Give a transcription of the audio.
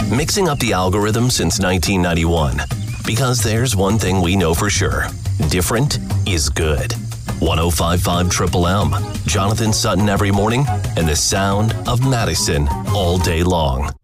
mixing up the algorithm since 1991. Because there's one thing we know for sure. Different is good. 105.5 Triple M, Jonathan Sutton every morning, and the sound of Madison all day long.